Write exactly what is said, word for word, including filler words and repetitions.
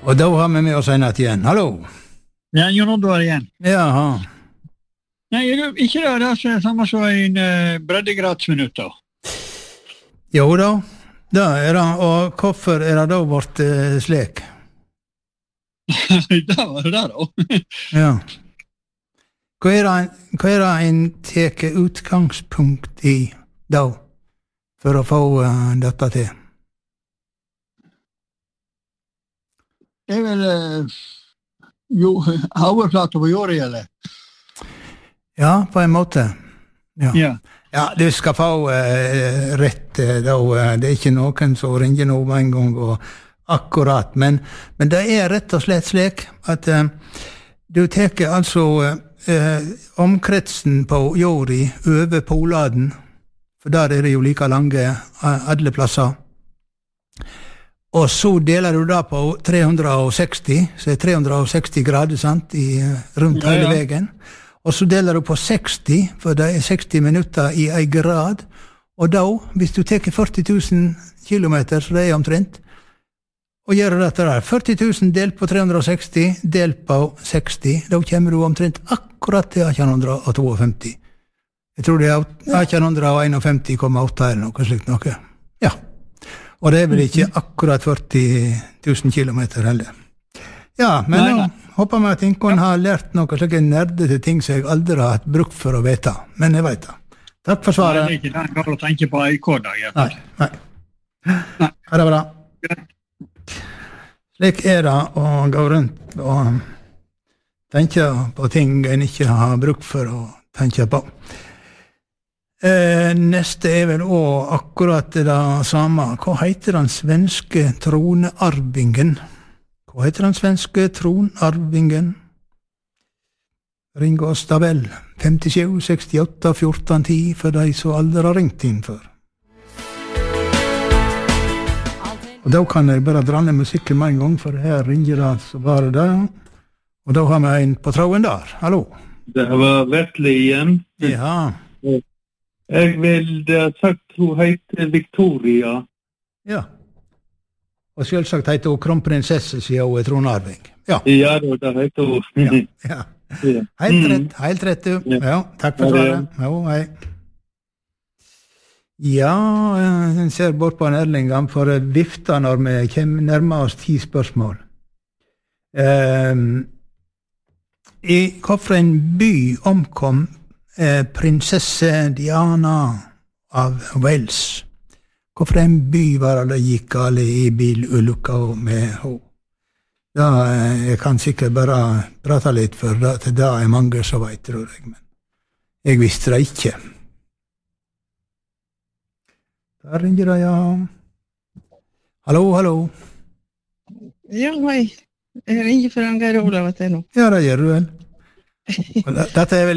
Og da har vi med oss en natt igjen. Hallo! Ja, Jon Oddvar igjen. Jaha. Nei, ikke det, det er samme som en uh, breddegradsminutter. Jo da, det er det. Og hvorfor er det da vårt uh, slik? Det var det da. Ja. Hva er det, hva er det en teker utgangspunkt i da, for å få uh, dette til? Det er vel uh, jo, overflater på jorda, eller? Ja, på en måte. Ja, Ja. ja du skal få uh, rett uh, da. Uh, det er ikke noen som ringer nå en gang og akkurat, men, men det er rett og slett slik at uh, du teker altså uh, omkretsen på jorda over poladen, for der er det jo like lange uh, alle plasser. Og så deler du da på tre hundre og seksti, så er tre hundre og seksti grader, sant, i, rundt Ja, hele ja. veien. Og så deler du på seksti, for det er seksti minutter i en grad. Og da, hvis du teker førti tusen kilometer, så det er omtrent, og gjør dette der, førti tusen delt på tre hundre og seksti, delt på seksti, da kommer du omtrent akkurat til femten femtito. Jeg tror det er femten femtien komma åtte eller noe slikt noe. Ja. Og det er vel ikke akkurat førti tusen kilometer heller. Ja, men Nei, nå nei. håper vi at ingen har lært noe slike nerdete ting som jeg aldri har hatt bruk for å vite. Men jeg vet det. Takk for Nei, det svaret. er ikke det jeg går å tenke på i koda. Nei, nei. Nei. Ha det bra. Slik er det å gå rundt og tenke på ting en ikke har bruk for å tenke på. Eh, neste er vel også akkurat det samme. Hva heter den svenske tronarvingen? Hva heter den svenske tronarvingen? Ring oss da vel. femtisju sekstiåtte fjorten ti for de som aldri har ringt inn før. Og da kan jeg bare dra ned musikken med en gang, for her ringer det så bare det. Og da har vi en på tråden der. Hallo. Det var Vetle igjen. Ja. Jeg vil ha sagt hun heter Victoria. Ja. Og selvsagt heter hun kronprinsesse, siden hun er tronarving. Ja. Ja, det heter hun. Ja. Ja. Ja. Helt rett, helt rett du. Ja. Ja, takk for svaret. Jo, hei. Ja, jeg ser bort på en Erling, han får vifta når vi kommer nærmere oss ti spørsmål. Um, I hvilken by omkom eh, prinsesse Diana av Wales? Hvilken by var det gikk galt i bilulykka med henne? Da, eh, jeg kan sikkert bare prate litt, for det, det er mange som vet, tror jeg, men jeg visste det ikke. Der ringer det, ja. Hallo, hallo. Ja, hei. Jeg ringer for en Geir Olav til nå. Ja, det gjør du vel. Og det- Dette er vel